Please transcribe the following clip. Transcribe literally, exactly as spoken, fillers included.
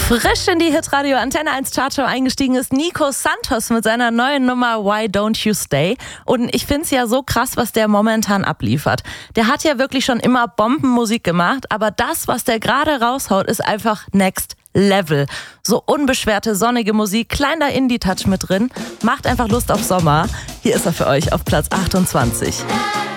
Frisch in die Hitradio Antenne eins Chartshow eingestiegen ist Nico Santos mit seiner neuen Nummer Why Don't You Stay. Und ich find's ja so krass, was der momentan abliefert. Der hat ja wirklich schon immer Bombenmusik gemacht, aber das, was der gerade raushaut, ist einfach next level. So unbeschwerte, sonnige Musik, kleiner Indie-Touch mit drin, macht einfach Lust auf Sommer. Hier ist er für euch auf Platz achtundzwanzig.